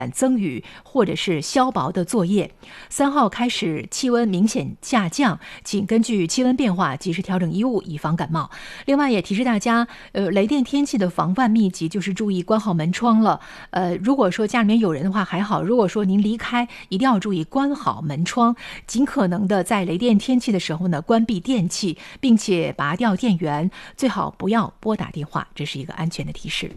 增雨或者是消薄的作业。3号开始气温明显下降，请根据气温变化及时调整衣物，以防感冒。另外也提示大家，雷电天气的防范秘籍就是注意关好门窗了。如果说家里面有人的话还好，如果说您离开，一定要注意关好门窗，尽可能的在雷电天气的时候呢关闭电器，并且拔掉电源，最好不要拨打电话，这是一个安全的提示。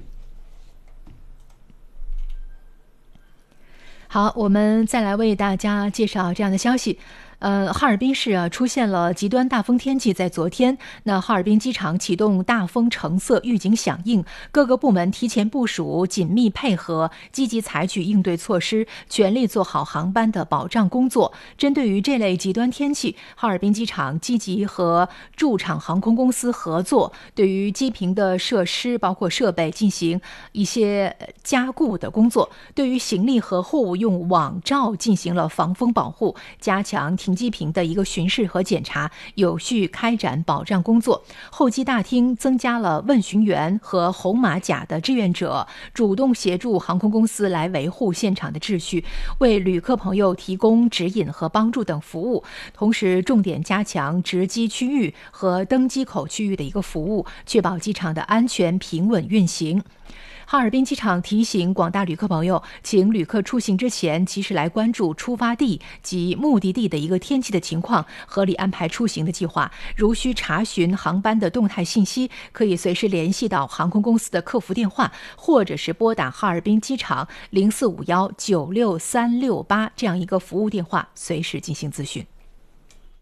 好，我们再来为大家介绍这样的消息。哈尔滨市出现了极端大风天气，在昨天，那哈尔滨机场启动大风橙色预警响应，各个部门提前部署，紧密配合，积极采取应对措施，全力做好航班的保障工作。针对于这类极端天气，哈尔滨机场积极和驻场航空公司合作，对于机坪的设施包括设备进行一些加固的工作，对于行李和货物用网罩进行了防风保护，加强停机坪的一个巡视和检查，有序开展保障工作。候机大厅增加了问询员和红马甲的志愿者，主动协助航空公司来维护现场的秩序，为旅客朋友提供指引和帮助等服务。同时重点加强值机区域和登机口区域的一个服务，确保机场的安全平稳运行。哈尔滨机场提醒广大旅客朋友，请旅客出行之前及时来关注出发地及目的地的一个天气的情况，合理安排出行的计划。如需查询航班的动态信息，可以随时联系到航空公司的客服电话，或者是拨打哈尔滨机场0451963668这样一个服务电话，随时进行咨询。